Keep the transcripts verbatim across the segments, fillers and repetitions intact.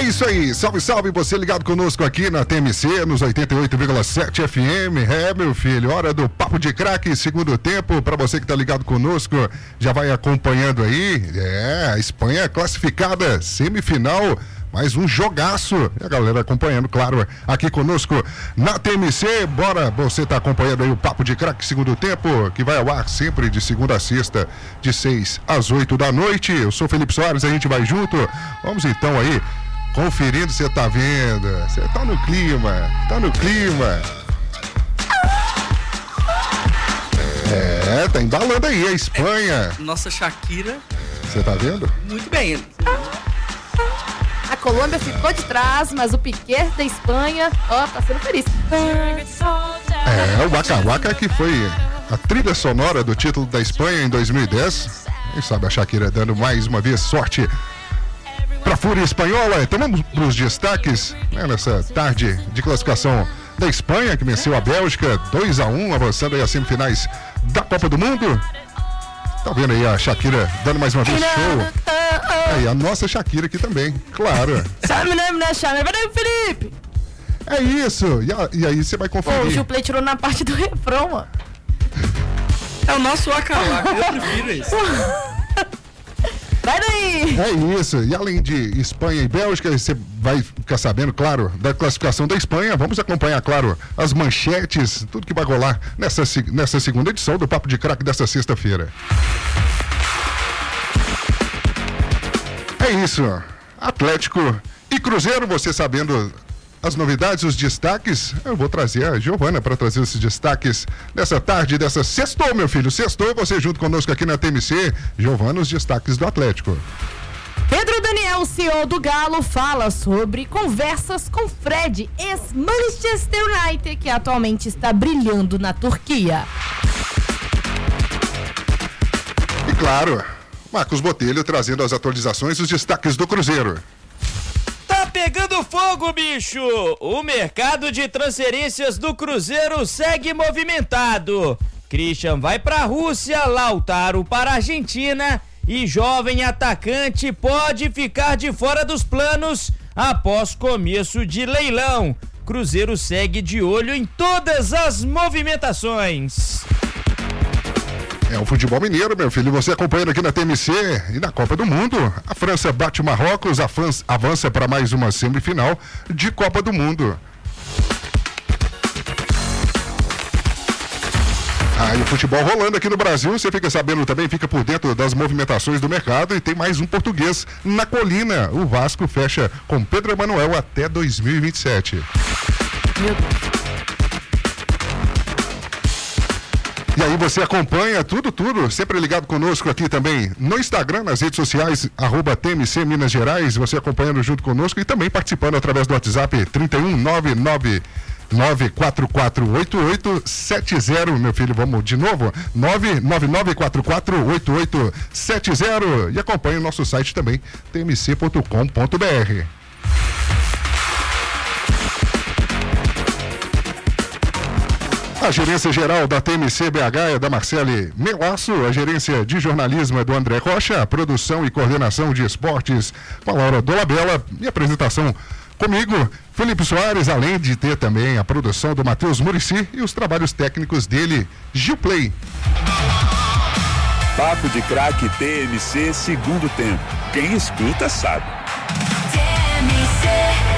É isso aí, salve, salve, você ligado conosco aqui na T M C, nos oitenta e oito vírgula sete F M. É, meu filho, hora do Papo de Craque, segundo tempo, para você que tá ligado conosco, já vai acompanhando aí. É, a Espanha classificada, semifinal, mais um jogaço. E a galera acompanhando, claro, aqui conosco na T M C. Bora, você tá acompanhando aí o Papo de Craque, segundo tempo, que vai ao ar sempre de segunda a sexta, de seis às oito da noite. Eu sou Felipe Soares, a gente vai junto. Vamos então aí, conferindo, você tá vendo, você tá no clima, tá no clima. É, tá embalando aí a Espanha. É, nossa Shakira. Você tá vendo? Muito bem. A Colômbia ficou de trás, mas o Piquet da Espanha, ó, tá sendo feliz. É, o Waka Waka que foi a trilha sonora do título da Espanha em dois mil e dez. Quem sabe a Shakira dando mais uma vez sorte para a Fúria Espanhola. Então vamos para os destaques, né, nessa tarde de classificação da Espanha, que venceu a Bélgica dois a um, avançando aí às semifinais da Copa do Mundo. Tá vendo aí a Shakira dando mais uma vez show. Aí a nossa Shakira aqui também, claro. Sabe, né, né, Shakira? Felipe! É isso, e, a, e aí você vai conferir. Pô, o Juplay tirou na parte do refrão, mano. É o nosso Waka Waka, eu prefiro isso. Vai daí! É isso, e além de Espanha e Bélgica, você vai ficar sabendo, claro, da classificação da Espanha. Vamos acompanhar, claro, as manchetes, tudo que vai rolar nessa, nessa segunda edição do Papo de Craque dessa sexta-feira. É isso, Atlético e Cruzeiro, você sabendo as novidades, os destaques, eu vou trazer a Giovana para trazer esses destaques nessa tarde, dessa sextou, meu filho, sextou, você junto conosco aqui na T M C. Giovana, os destaques do Atlético. Pedro Daniel, C E O do Galo, fala sobre conversas com Fred, ex-Manchester United, que atualmente está brilhando na Turquia. E claro, Marcos Botelho trazendo as atualizações e os destaques do Cruzeiro. Tá pegando fogo, bicho! O mercado de transferências do Cruzeiro segue movimentado. Christian vai pra Rússia, Lautaro para a Argentina e jovem atacante pode ficar de fora dos planos após começo de leilão. Cruzeiro segue de olho em todas as movimentações. É o futebol mineiro, meu filho, você acompanhando aqui na T M C e na Copa do Mundo. A França bate o Marrocos, a França avança para mais uma semifinal de Copa do Mundo. Ah, e o futebol rolando aqui no Brasil, você fica sabendo também, fica por dentro das movimentações do mercado, e tem mais um português na colina. O Vasco fecha com Pedro Emanuel até dois mil e vinte e sete. Meu Deus. E aí você acompanha tudo, tudo, sempre ligado conosco aqui também no Instagram, nas redes sociais, arroba T M C Minas Gerais, você acompanhando junto conosco e também participando através do WhatsApp trinta e um, nove nove nove quatro quatro oito oito sete zero, meu filho, vamos de novo, nove nove nove quatro quatro oito oito sete zero, e acompanhe o nosso site também, t m c ponto com ponto b r. A gerência geral da T M C B H é da Marcele Melasso, a gerência de jornalismo é do André Rocha, a produção e coordenação de esportes com a Laura Dolabella e a apresentação comigo, Felipe Soares, além de ter também a produção do Matheus Muricy e os trabalhos técnicos dele, Gilplay. Papo de Craque T M C, segundo tempo. Quem escuta sabe. T M C.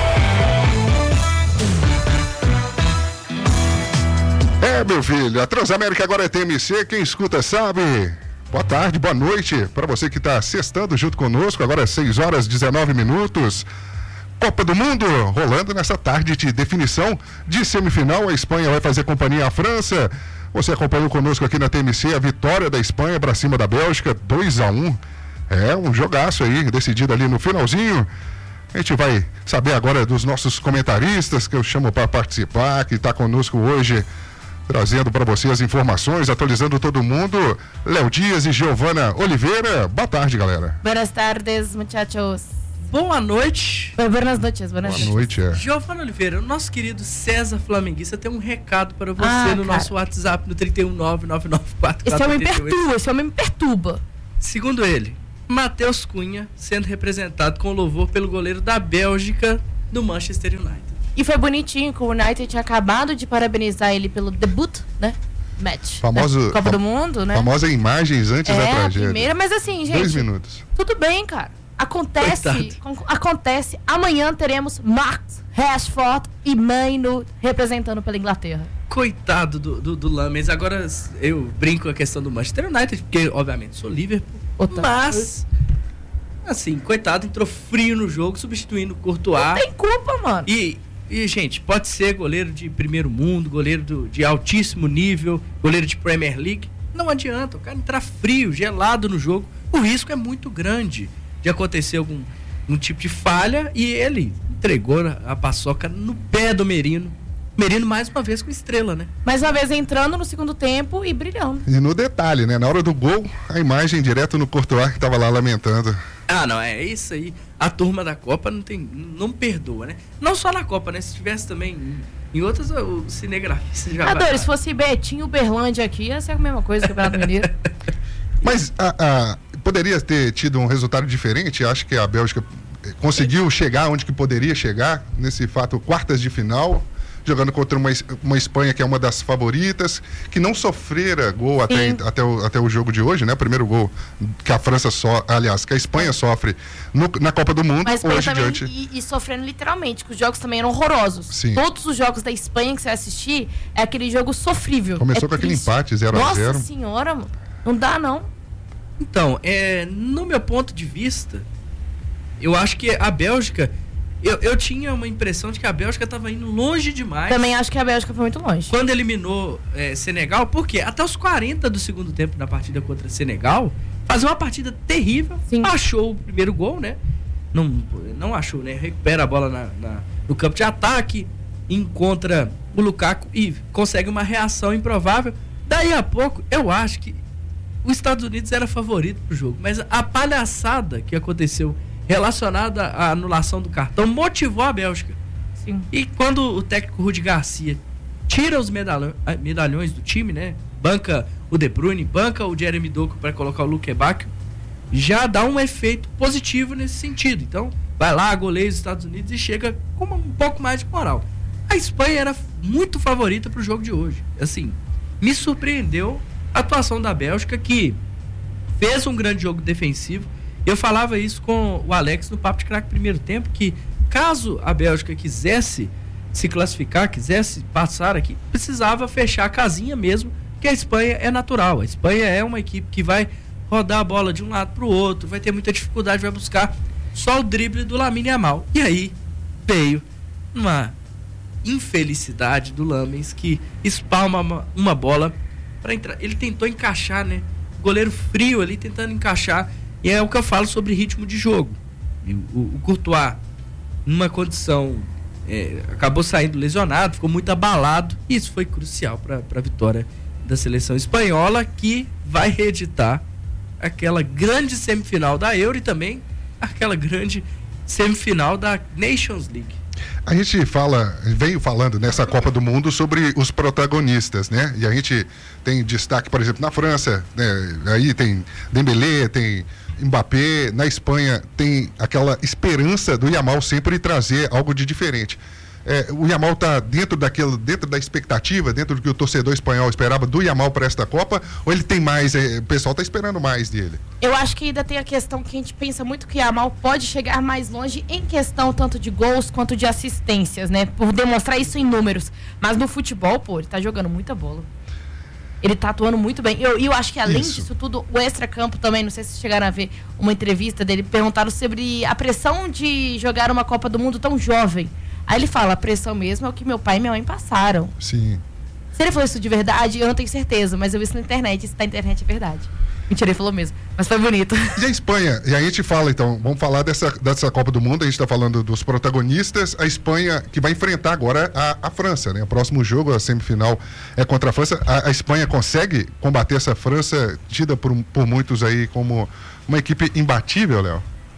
É, meu filho, a Transamérica agora é T M C, quem escuta sabe. Boa tarde, boa noite para você que está sextando junto conosco, agora é seis horas e dezenove minutos. Copa do Mundo rolando nessa tarde de definição de semifinal, a Espanha vai fazer companhia à França. Você acompanhou conosco aqui na T M C a vitória da Espanha para cima da Bélgica, dois a um. É um jogaço aí, decidido ali no finalzinho. A gente vai saber agora dos nossos comentaristas que eu chamo para participar, que está conosco hoje, trazendo para você as informações, atualizando todo mundo. Léo Dias e Giovana Oliveira. Boa tarde, galera. Buenas tardes, muchachos. Boa noite. Buenas noites, buenas Boa noite, é. Giovana Oliveira, o nosso querido César Flamenguista tem um recado para você Ah, no cara. nosso WhatsApp no trinta e um, nove nove nove quatro quatro Esse homem oito oito. perturba, esse homem me perturba. Segundo ele, Matheus Cunha sendo representado com louvor pelo goleiro da Bélgica do Manchester United. E foi bonitinho que o United tinha acabado de parabenizar ele pelo debut, né? Match. Famoso, Copa fam- do Mundo, né? Famosa imagens antes é, da a tragédia. primeira, mas assim, gente. Dois minutos. Tudo bem, cara. Acontece, com- acontece. Amanhã teremos Marcus Rashford e Maino representando pela Inglaterra. Coitado do, do, do Lames. Agora eu brinco com a questão do Manchester United, porque obviamente sou Liverpool. Outra. Mas, assim, coitado, entrou frio no jogo, substituindo o Courtois. Não tem culpa, mano. E, e, gente, pode ser goleiro de primeiro mundo, goleiro do, de altíssimo nível, goleiro de Premier League. Não adianta, o cara entrar frio, gelado no jogo. O risco é muito grande de acontecer algum um tipo de falha, e ele entregou a paçoca no pé do Merino. Merino mais uma vez com estrela, né? Mais uma vez entrando no segundo tempo e brilhando. E no detalhe, né? Na hora do gol, a imagem direto no Courtois que tava lá lamentando. Ah, não, é isso aí. A turma da Copa não tem, não perdoa, né? Não só na Copa, né? Se tivesse também em, em outras, o cinegrafista já Adoro, vai... se fosse Betinho Berlândia aqui, ia ser a mesma coisa, Campeonato Mineiro. Mas a, a- poderia ter tido um resultado diferente? Acho que a Bélgica eh, conseguiu chegar onde que poderia chegar, nesse fato, quartas de final, jogando contra uma, Es- uma Espanha que é uma das favoritas, que não sofrera gol até, Sim. até, o, até o jogo de hoje, né? O primeiro gol que a França só, aliás, que a Espanha sofre no- na Copa do Mundo, Mas Espanha hoje também, diante. e, e sofrendo literalmente, que os jogos também eram horrorosos. Sim. Todos os jogos da Espanha que você vai assistir é aquele jogo sofrível. Começou é com aquele triste. empate, zero a zero. Nossa senhora, mano. Não dá, não. Então, é, no meu ponto de vista, eu acho que a Bélgica, eu, eu tinha uma impressão de que a Bélgica estava indo longe demais. Também acho que a Bélgica foi muito longe. Quando eliminou é, Senegal, porque até os quarenta do segundo tempo na partida contra Senegal, fazia uma partida terrível, Sim. achou o primeiro gol, né? Não, não achou, né? Recupera a bola na, na- no campo de ataque, encontra o Lukaku e consegue uma reação improvável. Daí a pouco, eu acho que os Estados Unidos era favorito pro jogo, mas a palhaçada que aconteceu relacionada à anulação do cartão motivou a Bélgica. Sim. E quando o técnico Rudi Garcia tira os medalhões, medalhões do time, né? Banca o De Bruyne, banca o Jeremy Doku para colocar o Luke Bakio, já dá um efeito positivo nesse sentido. Então, vai lá, goleia os Estados Unidos e chega com um pouco mais de moral. A Espanha era muito favorita pro jogo de hoje. Assim, me surpreendeu a atuação da Bélgica, que fez um grande jogo defensivo. Eu falava isso com o Alex no Papo de Craque primeiro tempo, que caso a Bélgica quisesse se classificar, quisesse passar aqui, precisava fechar a casinha mesmo, que a Espanha é natural. A Espanha é uma equipe que vai rodar a bola de um lado para o outro, vai ter muita dificuldade, vai buscar só o drible do Lamine Yamal. E aí veio uma infelicidade do Lames, que espalma uma, uma bola para entrar. Ele tentou encaixar, né? Goleiro frio ali tentando encaixar. E é o que eu falo sobre ritmo de jogo. E o, o Courtois, numa condição, é, acabou saindo lesionado, ficou muito abalado. E isso foi crucial para a vitória da seleção espanhola, que vai reeditar aquela grande semifinal da Euro e também aquela grande semifinal da Nations League. A gente fala, veio falando nessa Copa do Mundo sobre os protagonistas, né? E a gente tem destaque, por exemplo, na França, né? Aí tem Dembélé, tem Mbappé. Na Espanha tem aquela esperança do Yamal sempre trazer algo de diferente. É, o Yamal está dentro daquilo, dentro da expectativa, dentro do que o torcedor espanhol esperava do Yamal para esta Copa, ou ele tem mais, é, o pessoal está esperando mais dele? Eu acho que ainda tem a questão que a gente pensa muito que Yamal pode chegar mais longe em questão tanto de gols quanto de assistências, né? Por demonstrar isso em números. Mas no futebol, pô, ele tá jogando muita bola. Ele tá atuando muito bem. E eu, eu acho que além Isso. disso tudo, o extracampo também, não sei se vocês chegaram a ver uma entrevista dele, perguntaram sobre a pressão de jogar uma Copa do Mundo tão jovem. Aí ele fala, a pressão mesmo é o que meu pai e minha mãe passaram. Sim. Se ele falou isso de verdade, eu não tenho certeza, mas eu vi isso na internet, isso na internet é verdade. Mentira, ele falou mesmo, mas foi bonito. E a Espanha? E aí a gente fala, então, vamos falar dessa, dessa Copa do Mundo, a gente está falando dos protagonistas, a Espanha que vai enfrentar agora a, a França, né? O próximo jogo, a semifinal, é contra a França. A, a Espanha consegue combater essa França, tida por, por muitos aí como uma equipe imbatível, Léo?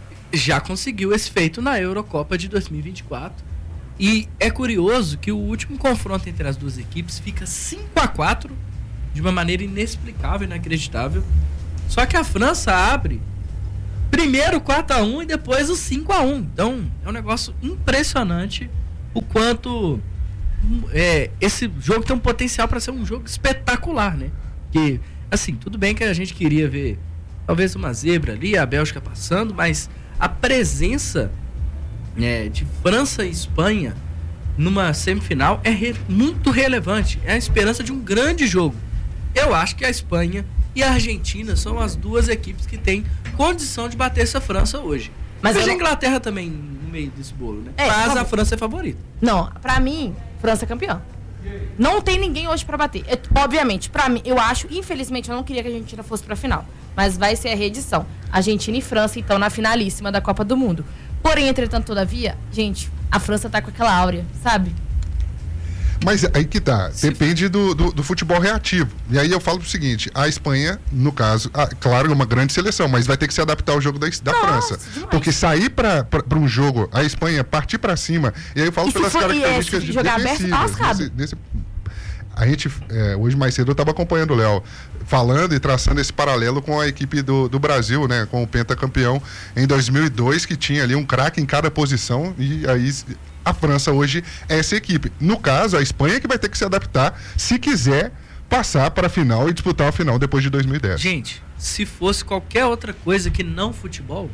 Já conseguiu esse feito na Eurocopa de dois mil e vinte e quatro. E é curioso que o último confronto entre as duas equipes fica cinco a quatro, de uma maneira inexplicável, inacreditável. Só que a França abre Primeiro quatro a um e depois o cinco a um. Então, é um negócio impressionante o quanto é, esse jogo tem um potencial para ser um jogo espetacular, né? Que, assim, tudo bem que a gente queria ver talvez uma zebra ali, a Bélgica passando, mas a presença é, de França e Espanha numa semifinal é re- muito relevante. É a esperança de um grande jogo. Eu acho que a Espanha e a Argentina são as duas equipes que têm condição de bater essa França hoje. Mas Mas eu a não- Inglaterra também no meio desse bolo, né? É, Mas tá a bom. França é favorita. Não, pra mim, França é campeã. Não tem ninguém hoje pra bater. É, obviamente, pra mim, eu acho, infelizmente, eu não queria que a Argentina fosse pra final. Mas vai ser a reedição. Argentina e França, então, na finalíssima da Copa do Mundo. Porém, entretanto, todavia, gente, a França tá com aquela áurea, sabe? Mas aí que tá, depende do, do, do futebol reativo. E aí eu falo o seguinte, a Espanha, no caso, ah, claro, é uma grande seleção, mas vai ter que se adaptar ao jogo da, da Nossa, França. demais. Porque sair para um jogo, a Espanha partir para cima, e aí eu falo E se pelas for- e é, características se de jogar aberto, tá defensivas. lascado. Desse, desse- a gente, é, hoje mais cedo eu estava acompanhando o Léo, falando e traçando esse paralelo com a equipe do, do Brasil, né, com o pentacampeão em dois mil e dois, que tinha ali um craque em cada posição, e aí a França hoje é essa equipe. No caso, a Espanha que vai ter que se adaptar se quiser passar para a final e disputar a final depois de dois mil e dez. Gente, se fosse qualquer outra coisa que não futebol,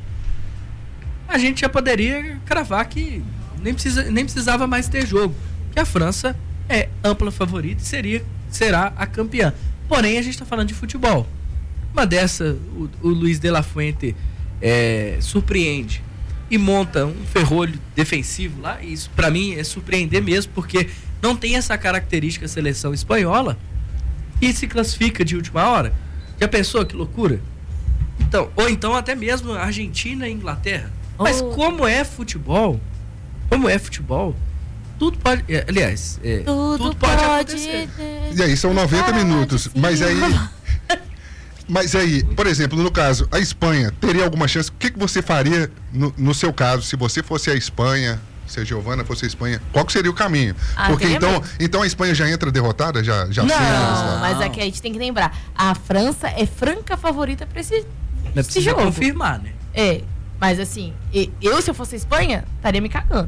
a gente já poderia cravar que nem, precisa, nem precisava mais ter jogo. Que a França é ampla favorita e seria, será a campeã. Porém, a gente está falando de futebol. Uma dessa, o, o Luiz de la Fuente é, surpreende e monta um ferrolho defensivo lá. E isso, para mim, é surpreender mesmo, porque não tem essa característica a seleção espanhola e se classifica de última hora. Já pensou que loucura? Então, ou então até mesmo Argentina e Inglaterra. Mas Oh. como é futebol, como é futebol, tudo pode. é, aliás, é, tudo, pode, acontecer. E aí são noventa Pode minutos, sim. mas aí... Mas aí, por exemplo, no caso, a Espanha teria alguma chance? O que, que você faria no, no seu caso, se você fosse a Espanha, se a Giovana fosse a Espanha, qual que seria o caminho? Ah, Porque teria então, medo. então a Espanha já entra derrotada? Já, já sei o Não, resultado? mas aqui a gente tem que lembrar. A França é franca favorita pra esse, Mas esse precisa jogo. confirmar, né? É, mas assim, e- eu se eu fosse a Espanha, estaria me cagando.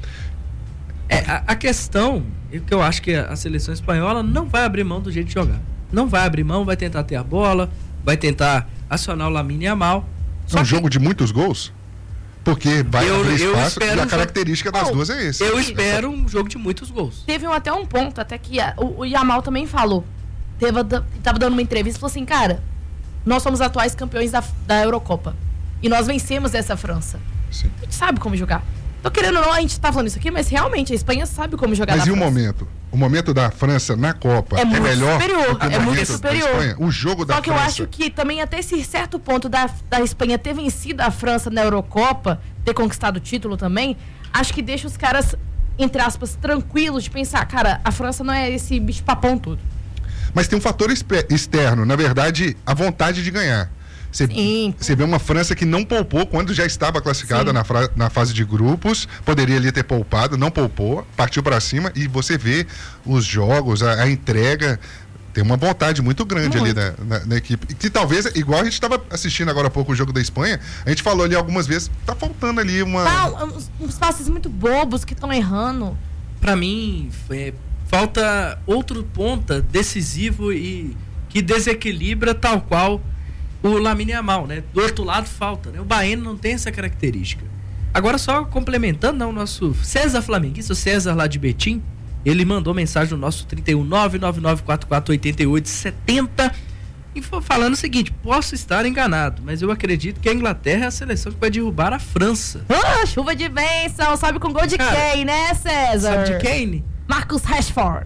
É, a, a questão é que eu acho que a, a seleção espanhola não vai abrir mão do jeito de jogar. Não vai abrir mão, vai tentar ter a bola, vai tentar acionar o Lamine Yamal. É um que jogo de muitos gols? Porque vai Eu- abrir eu espaço espero e a um característica das jogo- duas é esse. eu espero um jogo de muitos gols. Teve um, até um ponto, até que a- o, o Yamal também falou. Teve, da- tava dando uma entrevista e falou assim, cara, nós somos atuais campeões da, da Eurocopa. E nós vencemos essa França. Sim. A gente sabe como jogar. Tô querendo ou não, a gente tá falando isso aqui, mas realmente a Espanha sabe como jogar Mas na e o França. momento? O momento da França na Copa É muito melhor superior, do que o é muito momento da superior. Espanha? O jogo da Só que eu França. acho que também até esse certo ponto da, da Espanha ter vencido a França na Eurocopa, ter conquistado o título também, acho que deixa os caras, entre aspas, tranquilos de pensar, cara, a França não é esse bicho papão todo. Mas tem um fator espe- externo, na verdade, a vontade de ganhar. Você, Sim. você vê uma França que não poupou quando já estava classificada Sim. na, fra- na fase de grupos, poderia ali ter poupado, não poupou, partiu para cima e você vê os jogos, a, a entrega, tem uma vontade muito grande Muito. ali na, na- na equipe. E que talvez, igual a gente estava assistindo agora há pouco o jogo da Espanha, a gente falou ali algumas vezes, tá faltando ali uma... Tá, uns, uns passes muito bobos que estão errando. Pra mim, é, falta outro ponta decisivo e que desequilibra tal qual o Lamine Yamal, né? Do outro lado falta, né? O Baeno não tem essa característica. Agora só complementando, né, o nosso César Flamenguista, o César lá de Betim, ele mandou mensagem no nosso trinta e um, nove nove nove quatro quatro oito oito sete zero e foi falando o seguinte: posso estar enganado, mas eu acredito que a Inglaterra é a seleção que vai derrubar a França. Ah, chuva de bênção, sobe com gol de Cara, quem, né, César? Sabe de Kane? Marcus Rashford.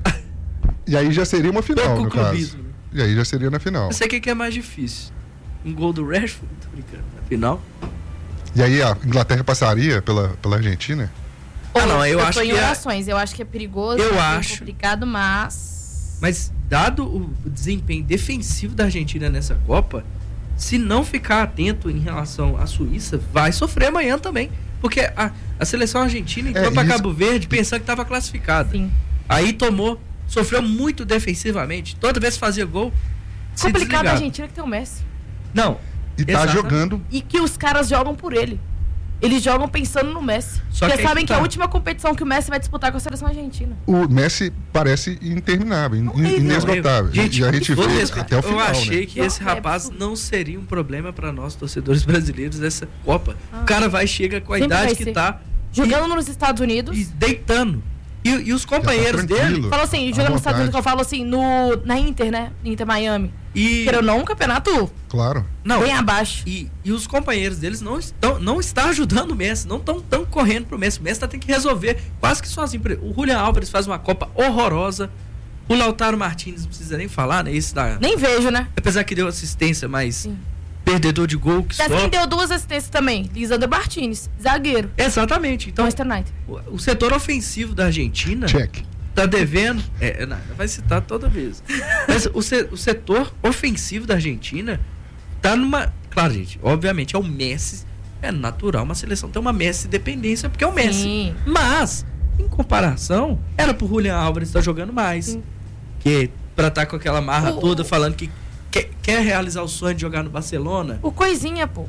E aí já seria uma final, Pouco no caso. clubismo, né? E aí já seria na final. Eu sei o que que é mais difícil. Um gol do Rashford, tô brincando, na final. E aí a Inglaterra passaria pela, pela Argentina? Ah, não, eu tô acho em que é- orações, eu acho que é perigoso, Eu é acho. complicado, mas... Mas dado o desempenho defensivo da Argentina nessa Copa, se não ficar atento em relação à Suíça, vai sofrer amanhã também. Porque a, a seleção argentina entrou É, pra isso- Cabo Verde pensando que estava classificada. Sim. Aí tomou, sofreu muito defensivamente. Toda vez que fazia gol, se Complicado a desligava. Argentina que tem o Messi. Não, E tá Exatamente. jogando. E que os caras jogam por ele. Eles jogam pensando no Messi. Só Porque que sabem aí que tá. a última competição que o Messi vai disputar com a seleção argentina. O Messi parece interminável, in- Horrível. inesgotável. Gente, e a gente todo vê respeito, até o final, eu achei né? que esse Não, é rapaz absurdo. não seria um problema pra nós, torcedores brasileiros, essa Copa. O cara vai, chega com a Sempre idade vai que ser. tá Jogando nos Estados Unidos. e deitando. E, e os companheiros Já tá tranquilo. dele. Falou assim, À jogando nos Estados Unidos, que eu vontade. falo assim, no, na Inter, né? Inter Miami. E, Queira ou não, um campeonato Claro. não, bem abaixo. e, e os companheiros deles não estão não está ajudando o Messi, não estão tão correndo pro Messi. O Messi tá tendo que resolver quase que sozinho. O Julián Álvares faz uma Copa horrorosa. O Lautaro Martínez não precisa nem falar, né? Esse da, Nem vejo, né? apesar que deu assistência, mas Sim. perdedor de gol que Já só. quem deu duas assistências também. Lisandro Martínez, zagueiro. Exatamente. Então, Então, Manchester United. o, o setor ofensivo da Argentina Check. tá devendo. É, não, vai citar toda vez. Mas o, se- o setor ofensivo da Argentina tá numa. Claro, gente, obviamente é o Messi. É natural uma seleção ter uma Messi dependência, porque é o Messi. Sim. Mas, em comparação, era pro Julián Álvares estar jogando mais. Sim. Que pra estar com aquela marra O- toda falando que quer, quer realizar o sonho de jogar no Barcelona. O Coisinha, pô.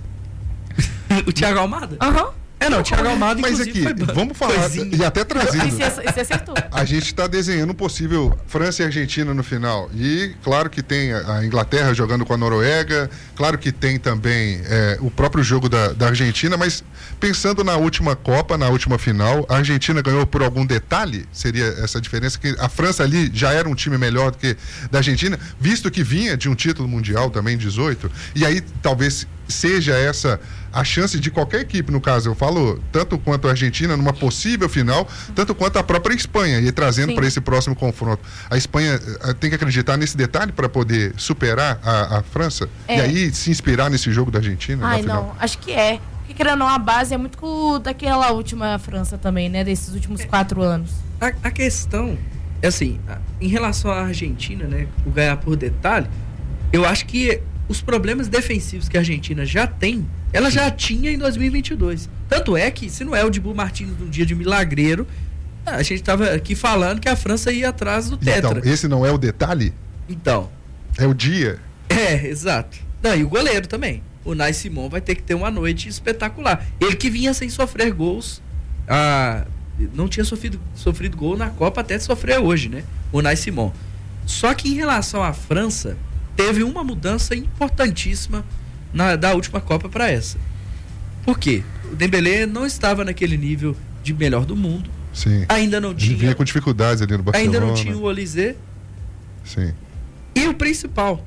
O Thiago Almada? Aham. É, não, o Thiago Almada, Mas inclusive, aqui, foi banco. vamos falar, Coisinha. e até trazendo. Isso, isso acertou. A gente está desenhando um possível França e Argentina no final. E claro que tem a a Inglaterra jogando com a Noruega, claro que tem também é, o próprio jogo da, da Argentina, mas pensando na última Copa, na última final, a Argentina ganhou por algum detalhe? Seria essa diferença? Que a França ali já era um time melhor do que da Argentina, visto que vinha de um título mundial também, dezoito, e aí talvez seja essa a chance de qualquer equipe, no caso, eu falo tanto quanto a Argentina numa possível final, tanto quanto a própria Espanha, e trazendo Sim. para esse próximo confronto. A Espanha eh, tem que acreditar nesse detalhe para poder superar a, a França É. e aí se inspirar nesse jogo da Argentina Ai, na final. não, acho que é. Porque querendo ou não, a base é muito co- daquela última França também, né? Desses últimos quatro anos. A, a questão é assim, a- em relação à Argentina, né, o ganhar por detalhe, eu acho que os problemas defensivos que a Argentina já tem, ela já tinha em dois mil e vinte e dois. Tanto é que, se não é o Dibu Martínez num dia de milagreiro, a gente tava aqui falando que a França ia atrás do tetra. Então, esse não é o detalhe? Então, É o dia? é, exato. Não, e o goleiro também. O Nai Simon vai ter que ter uma noite espetacular. Ele que vinha sem sofrer gols, ah, não tinha sofrido, sofrido gol na Copa até sofrer hoje, né? O Nai Simon. Só que em relação à França, teve uma mudança importantíssima na, da última Copa para essa. Por quê? O Dembélé não estava naquele nível de melhor do mundo. Sim. Ainda não Ele tinha, vinha com dificuldades ali no Barcelona. ainda não tinha o Olysée. Sim. E o principal,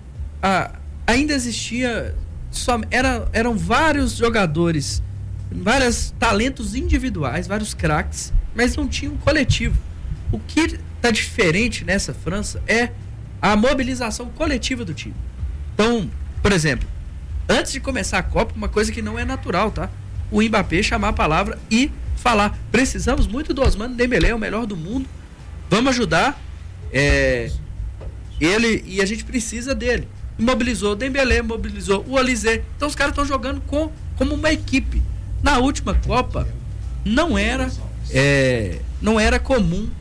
a- ainda existia, só, era, eram vários jogadores, vários talentos individuais, vários craques, mas não tinha um coletivo. O que está diferente nessa França é a mobilização coletiva do time. Então, por exemplo, antes de começar a Copa, uma coisa que não é natural, tá? O Mbappé chamar a palavra e falar: precisamos muito do Ousmane Dembélé, é o melhor do mundo, vamos ajudar. É, ele e a gente precisa dele. Mobilizou o Dembélé, mobilizou o Olysée. Então os caras estão jogando com, como uma equipe. Na última Copa não era é, não era comum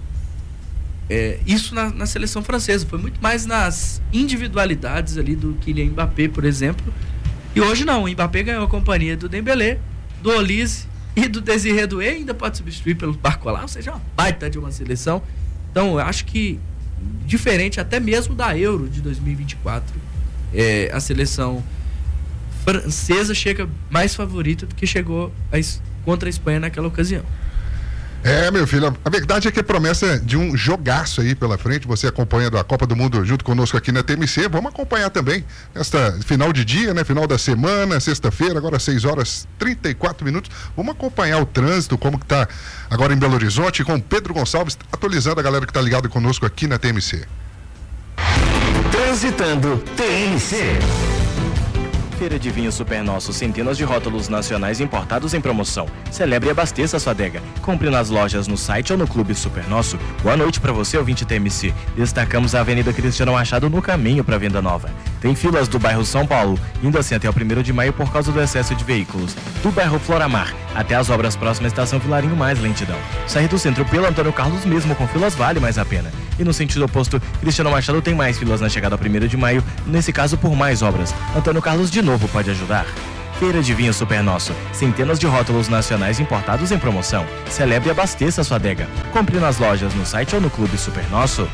é, isso na, na seleção francesa. Foi muito mais nas individualidades ali do Kylian Mbappé, por exemplo. E hoje não. O Mbappé ganhou a companhia do Dembélé, do Olise e do Désiré Doué, ainda pode substituir pelo Barcola, ou seja, uma baita de uma seleção. Então eu acho que diferente até mesmo da Euro de dois mil e vinte e quatro, é, a seleção francesa chega mais favorita do que chegou a, es- contra a Espanha naquela ocasião. É, meu filho, a verdade é que é promessa de um jogaço aí pela frente. Você acompanhando a Copa do Mundo junto conosco aqui na T M C. Vamos acompanhar também esta final de dia, né? Final da semana, sexta-feira, agora seis horas e trinta e quatro minutos. Vamos acompanhar o trânsito, como que tá agora em Belo Horizonte, com o Pedro Gonçalves, atualizando a galera que tá ligada conosco aqui na T M C. Transitando T M C. Feira de Vinho Super Nosso, centenas de rótulos nacionais importados em promoção. Celebre e abasteça sua adega. Compre nas lojas, no site ou no Clube Super Nosso. Boa noite para você, ouvinte T M C. Destacamos a Avenida Cristiano Machado no caminho para venda nova. Tem filas do bairro São Paulo, indo assim até o primeiro de maio por causa do excesso de veículos. Do bairro Floramar até as obras próximas à estação Vilarinho, mais lentidão. Sair do centro pelo Antônio Carlos mesmo com filas vale mais a pena. E no sentido oposto, Cristiano Machado tem mais filas na chegada ao primeiro de maio, nesse caso por mais obras. Antônio Carlos de novo pode ajudar. Feira de Vinho Super Nosso. Centenas de rótulos nacionais importados em promoção. Celebre e abasteça a sua adega. Compre nas lojas, no site ou no Clube Super Nosso.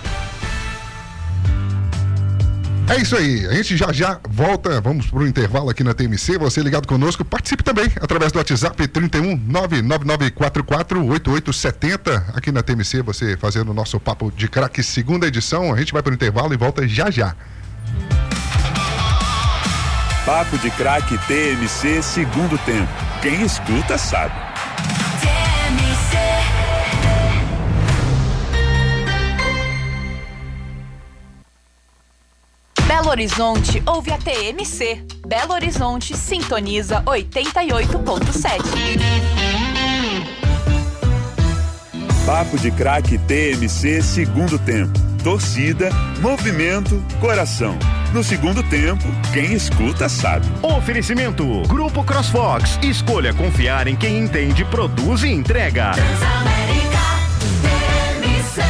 É isso aí, a gente já já volta, vamos pro intervalo aqui na T M C, você ligado conosco, participe também através do WhatsApp trinta e um, nove nove nove quatro quatro, oito oito sete zero, aqui na T M C, você fazendo o nosso Papo de Craque segunda edição, a gente vai pro intervalo e volta já já. Papo de Craque T M C segundo tempo. Quem escuta sabe. T M C. Belo Horizonte ouve a T M C. Belo Horizonte sintoniza oitenta e oito ponto sete. Papo de Craque T M C segundo tempo. Torcida, movimento, coração. No segundo tempo, quem escuta sabe. Oferecimento Grupo CrossFox. Escolha confiar em quem entende, produz e entrega. Transamérica T M C.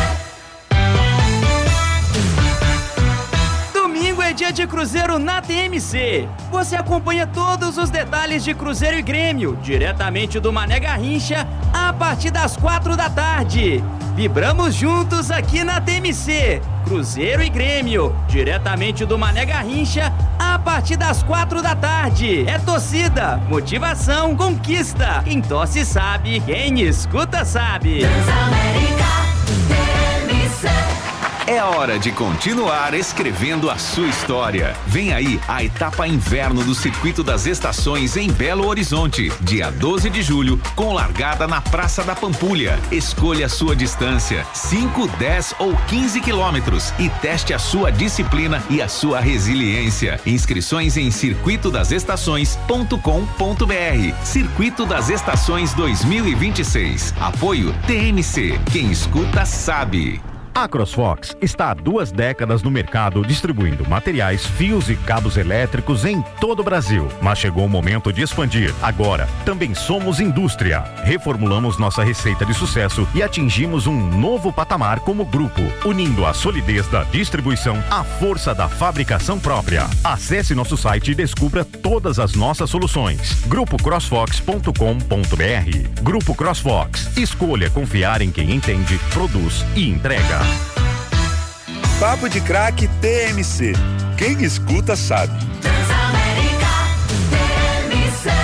Domingo é dia de Cruzeiro na T M C. Você acompanha todos os detalhes de Cruzeiro e Grêmio, diretamente do Mané Garrincha, a partir das quatro da tarde. Vibramos juntos aqui na T M C. Cruzeiro e Grêmio, diretamente do Mané Garrincha, a partir das quatro da tarde. É torcida, motivação, conquista. Quem torce sabe, quem escuta sabe. Transamérica T M C. É hora de continuar escrevendo a sua história. Vem aí a etapa inverno do Circuito das Estações em Belo Horizonte, dia doze de julho, com largada na Praça da Pampulha. Escolha a sua distância, cinco, dez ou quinze quilômetros, e teste a sua disciplina e a sua resiliência. Inscrições em circuito das estações ponto com ponto br. Circuito das Estações dois mil e vinte e seis. Apoio T M C. Quem escuta sabe. A CrossFox está há duas décadas no mercado distribuindo materiais, fios e cabos elétricos em todo o Brasil. Mas chegou o momento de expandir. Agora, também somos indústria. Reformulamos nossa receita de sucesso e atingimos um novo patamar como grupo, unindo a solidez da distribuição à força da fabricação própria. Acesse nosso site e descubra todas as nossas soluções. grupo crossfox ponto com ponto br. Grupo CrossFox. Escolha confiar em quem entende, produz e entrega. Papo de Craque T M C. Quem escuta sabe. Transamérica T M C.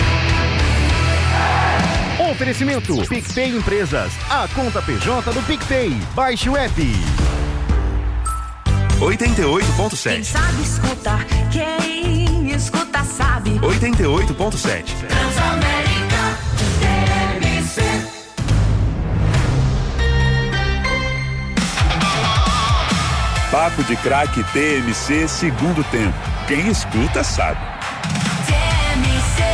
Oferecimento PicPay Empresas. A conta P J do PicPay. Baixe o app. oitenta e oito ponto Quem sete. sabe escutar, quem escuta sabe. oitenta e oito ponto sete. Transamérica T M C. Papo de Craque T M C segundo tempo. Quem escuta sabe. T M C.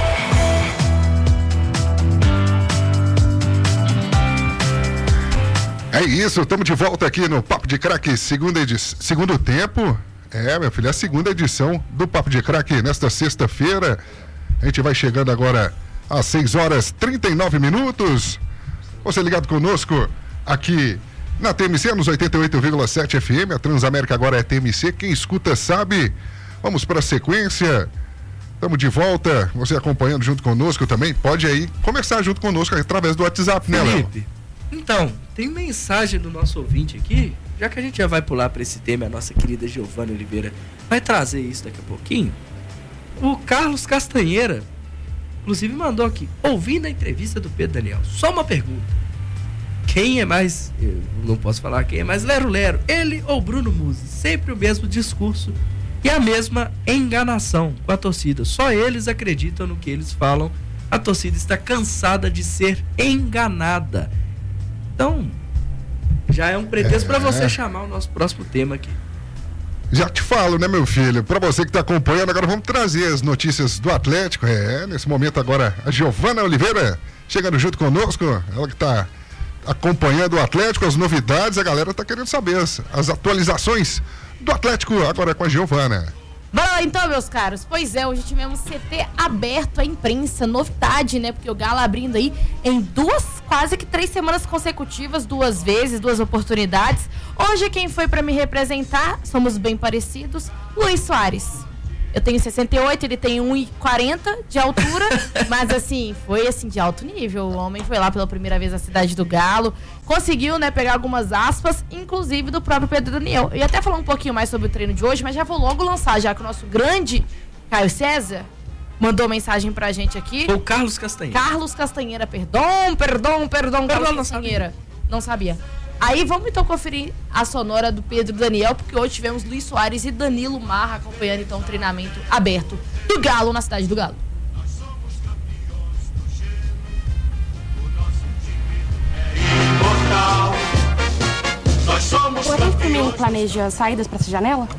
É isso, estamos de volta aqui no Papo de Craque segunda edi- segundo tempo. É, meu filho, é a segunda edição do Papo de Craque nesta sexta-feira. A gente vai chegando agora às seis horas e trinta e nove minutos. Você ligado conosco aqui na T M C, nos oitenta e oito vírgula sete F M, a Transamérica agora é T M C, quem escuta sabe. Vamos para a sequência, estamos de volta, você acompanhando junto conosco também, pode aí conversar junto conosco através do WhatsApp, né, Léo? Felipe, então, tem mensagem do nosso ouvinte aqui, já que a gente já vai pular para esse tema, a nossa querida Giovana Oliveira vai trazer isso daqui a pouquinho. O Carlos Castanheira, inclusive, mandou aqui, ouvindo a entrevista do Pedro Daniel, só uma pergunta. Quem é mais, eu não posso falar quem é mais lero-lero, ele ou Bruno Musi? Sempre o mesmo discurso e a mesma enganação com a torcida. Só eles acreditam no que eles falam. A torcida está cansada de ser enganada. Então, já é um pretexto para você chamar o nosso próximo tema aqui. Já te falo, né, meu filho? Para você que está acompanhando, agora vamos trazer as notícias do Atlético. É, nesse momento agora, a Giovana Oliveira chegando junto conosco, ela que está acompanhando o Atlético, as novidades, a galera tá querendo saber as, as atualizações do Atlético agora com a Giovana. Bora lá então, meus caros. Pois é, hoje tivemos C T aberto à imprensa, novidade, né? Porque o Galo abrindo aí em duas, quase que três semanas consecutivas, duas vezes, duas oportunidades. Hoje quem foi pra me representar, somos bem parecidos, Luiz Soares. Eu tenho sessenta e oito, ele tem um e quarenta de altura, mas assim, foi assim de alto nível. O homem foi lá pela primeira vez na cidade do Galo, conseguiu, né, pegar algumas aspas, inclusive do próprio Pedro Daniel. Eu ia até falar um pouquinho mais sobre o treino de hoje, mas já vou logo lançar, já que o nosso grande Caio César mandou mensagem pra gente aqui. O Carlos Castanheira. Carlos Castanheira, perdão, perdão, perdão, Carlos Castanheira. Não sabia. Aí vamos então conferir a sonora do Pedro Daniel, porque hoje tivemos Luiz Soares e Danilo Marra acompanhando então o treinamento aberto do Galo na cidade do Galo. O Elenco também planeja saídas para essa janela?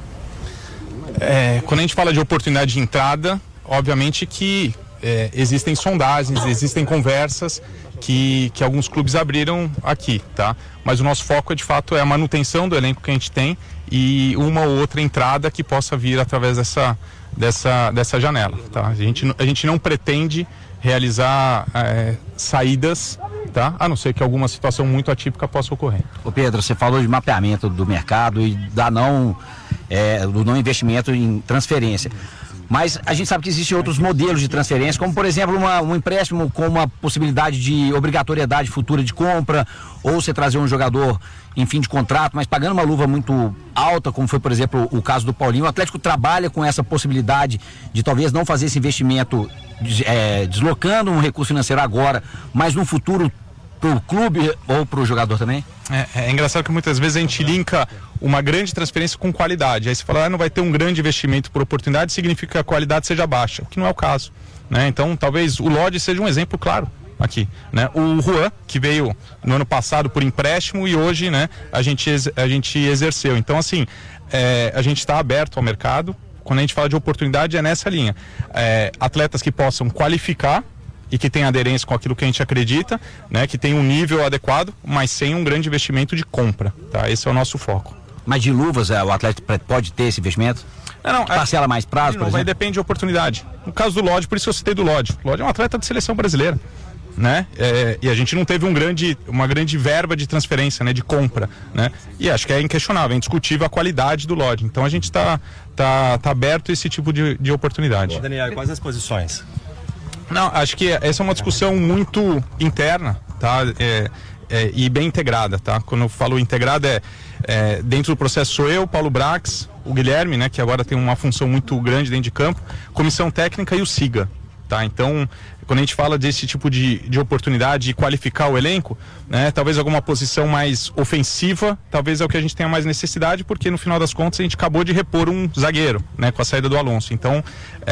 É, quando a gente fala de oportunidade de entrada, obviamente que é, existem sondagens, existem conversas que, que alguns clubes abriram aqui, tá? Mas o nosso foco, de fato, é a manutenção do elenco que a gente tem e uma ou outra entrada que possa vir através dessa, dessa, dessa janela, tá? A gente, a gente não pretende realizar é, saídas, tá? A não ser que alguma situação muito atípica possa ocorrer. Ô Pedro, você falou de mapeamento do mercado e da não, é, do não investimento em transferência. Mas a gente sabe que existem outros modelos de transferência, como por exemplo uma, um empréstimo com uma possibilidade de obrigatoriedade futura de compra, ou você trazer um jogador em fim de contrato, mas pagando uma luva muito alta, como foi por exemplo o caso do Paulinho. O Atlético trabalha com essa possibilidade de talvez não fazer esse investimento é, deslocando um recurso financeiro agora, mas no futuro para o clube ou para o jogador também? É, é engraçado que muitas vezes a gente linka uma grande transferência com qualidade. Aí você fala, ah, não vai ter um grande investimento por oportunidade, significa que a qualidade seja baixa, o que não é o caso, né? Então talvez o Lodge seja um exemplo claro aqui, né? O Juan, que veio no ano passado por empréstimo e hoje, né, a gente, a gente exerceu. Então assim, é, a gente está aberto ao mercado. Quando a gente fala de oportunidade é nessa linha. É, atletas que possam qualificar e que tem aderência com aquilo que a gente acredita, né, que tem um nível adequado, mas sem um grande investimento de compra, tá? Esse é o nosso foco. Mas de luvas, o Atlético pode ter esse investimento? Não, não, parcela mais prazo, não, por exemplo? Depende de oportunidade. No caso do Lodge, por isso eu citei do Lodge. O Lodge é um atleta de seleção brasileira, né? É, e a gente não teve um grande, uma grande verba de transferência, né, de compra, né? E acho que é inquestionável, é indiscutível a qualidade do Lodge. Então a gente está tá, tá aberto a esse tipo de, de oportunidade. Bom, Daniel, quais as posições? Não, acho que essa é uma discussão muito interna, tá? É, é, e bem integrada, tá? Quando eu falo integrada é, é dentro do processo sou eu, Paulo Brax, o Guilherme, né? Que agora tem uma função muito grande dentro de campo, comissão técnica e o SIGA, tá? Então, quando a gente fala desse tipo de, de oportunidade de qualificar o elenco, né, talvez alguma posição mais ofensiva, talvez é o que a gente tenha mais necessidade, porque no final das contas a gente acabou de repor um zagueiro, né, com a saída do Alonso. Então,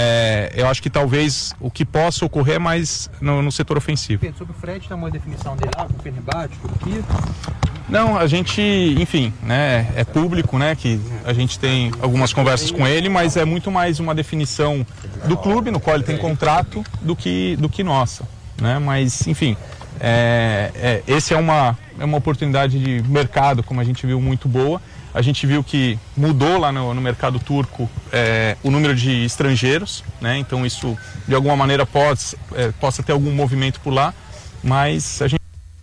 é, eu acho que talvez o que possa ocorrer é mais no, no setor ofensivo. Pedro, sobre o Fred, tem uma definição dele lá com o Fenerbahçe, Turquia? Não, a gente, enfim, né, é público, né, que a gente tem algumas conversas com ele, mas é muito mais uma definição do clube, no qual ele tem contrato, do que, do que nossa, né, mas, enfim, é, é, esse é uma, é uma oportunidade de mercado, como a gente viu, muito boa. A gente viu que mudou lá no, no mercado turco é, o número de estrangeiros, né, então isso, de alguma maneira, pode, é, possa ter algum movimento por lá, mas a gente...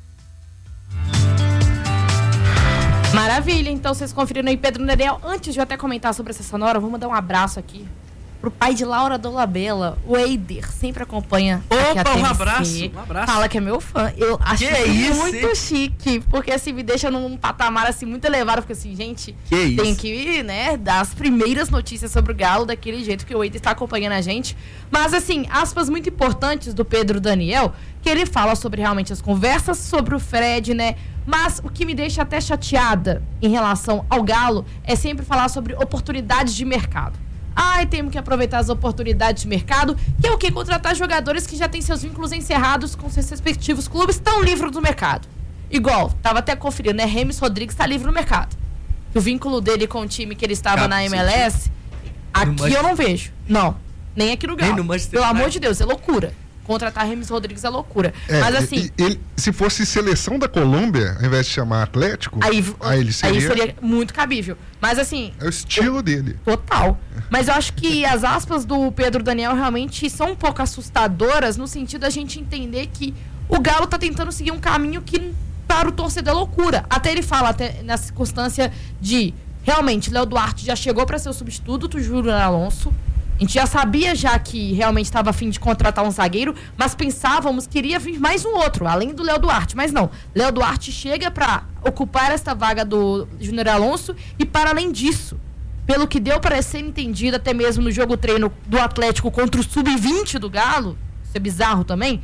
Maravilha, então vocês conferiram aí Pedro Daniel. Antes de eu até comentar sobre essa sonora, vamos dar um abraço aqui pro pai de Laura Dolabella, o Eider, sempre acompanha. Opa, um abraço, um abraço. Fala que é meu fã. Eu acho que é isso, muito hein? chique, porque assim me deixa num patamar assim muito elevado, porque assim, gente, que tem isso? que, né, dar as primeiras notícias sobre o Galo daquele jeito que o Eider está acompanhando a gente. Mas assim, aspas muito importantes do Pedro Daniel, que ele fala sobre realmente as conversas sobre o Fred, né? Mas o que me deixa até chateada em relação ao Galo é sempre falar sobre oportunidades de mercado. Ai, temos que aproveitar as oportunidades de mercado, que é o que? Contratar jogadores que já têm seus vínculos encerrados com seus respectivos clubes, estão livres do mercado. Igual, tava até conferindo, né? Remis Rodrigues está livre no mercado. O vínculo dele com o time que ele estava ah, na M L S, aqui eu não vejo. Não, nem aqui no Galo. No Pelo amor de Deus, é loucura. contratar Remis Rodrigues é loucura. É, Mas assim... Ele, se fosse seleção da Colômbia, ao invés de chamar Atlético, aí, aí ele seria... Aí seria muito cabível. Mas assim... É o estilo eu, dele. Total. Mas eu acho que as aspas do Pedro Daniel realmente são um pouco assustadoras no sentido da gente entender que o Galo tá tentando seguir um caminho que para o torcedor é loucura. Até ele fala, até na circunstância de... Realmente, Léo Duarte já chegou para ser o substituto do Júnior Alonso. A gente já sabia já que realmente estava a fim de contratar um zagueiro, mas pensávamos que iria vir mais um outro, além do Léo Duarte. Mas não, Léo Duarte chega para ocupar esta vaga do Júnior Alonso e, para além disso, pelo que deu para ser entendido até mesmo no jogo treino do Atlético contra o sub vinte do Galo, isso é bizarro também,